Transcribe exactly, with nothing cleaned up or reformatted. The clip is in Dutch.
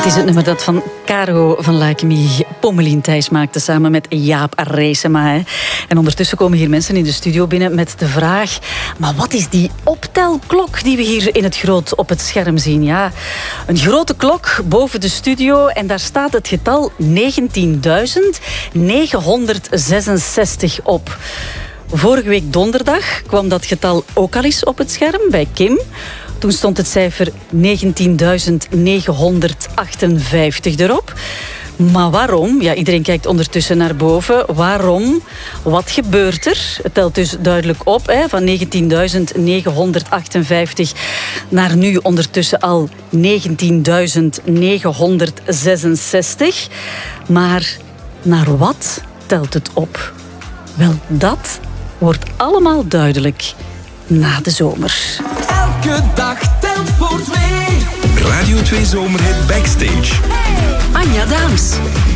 Het is het nummer dat van Caro van Like Me Pommelien Thijs maakte samen met Jaap Reesema. Hè. En ondertussen komen hier mensen in de studio binnen met de vraag: maar wat is die optelklok die we hier in het groot op het scherm zien? Ja, een grote klok boven de studio en daar staat het getal negentienduizend negenhonderdzesenzestig op. Vorige week donderdag kwam dat getal ook al eens op het scherm bij Kim. Toen stond het cijfer negentienduizend negenhonderdachtenvijftig erop. Maar waarom? Ja, iedereen kijkt ondertussen naar boven. Waarom? Wat gebeurt er? Het telt dus duidelijk op, hè, van negentienduizend negenhonderdachtenvijftig naar nu ondertussen al negentienduizend negenhonderdzesenzestig. Maar naar wat telt het op? Wel, dat wordt allemaal duidelijk na de zomer. Elke dag telt voor twee. Radio twee Zomerhit Backstage. Anja Daams.